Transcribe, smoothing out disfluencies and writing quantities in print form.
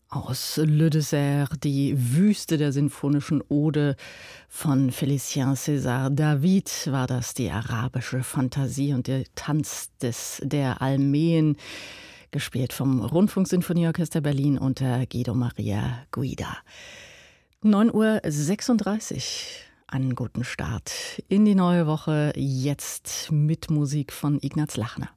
Aus Le Désert, die Wüste der sinfonischen Ode von Félicien César David, war das, die arabische Fantasie und der Tanz der Almehen, gespielt vom Rundfunksinfonieorchester Berlin unter Guido Maria Guida. 9:36 Uhr. Einen guten Start in die neue Woche, jetzt mit Musik von Ignaz Lachner.